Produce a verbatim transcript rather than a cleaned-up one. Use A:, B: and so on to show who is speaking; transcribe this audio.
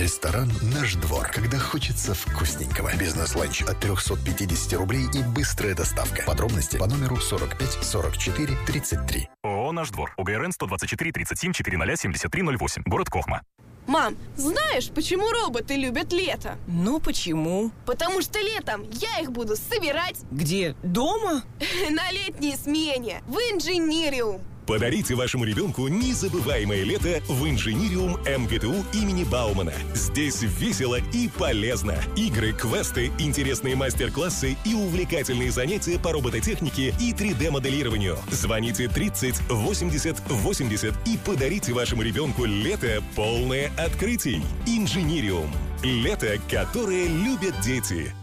A: Ресторан «Наш двор». Когда хочется вкусненького. Бизнес-ланч от триста пятьдесят рублей и быстрая доставка. Подробности по номеру сорок пять сорок четыре тридцать три.
B: ООО «Наш двор». УГРН сто двадцать четыре тридцать семь четыреста семьдесят три ноль восемь. Город Кохма.
C: Мам, знаешь, почему роботы любят лето?
D: Ну, почему?
C: Потому что летом я их буду собирать.
D: Где? Дома?
C: На летней смене. В Инжинириум.
E: Подарите вашему ребенку незабываемое лето в Инжинириум МГТУ имени Баумана. Здесь весело и полезно. Игры, квесты, интересные мастер-классы и увлекательные занятия по робототехнике и три дэ-моделированию. Звоните тридцать восемьдесят восемьдесят и подарите вашему ребенку лето, полное открытий. Инжинириум. Лето, которое любят дети.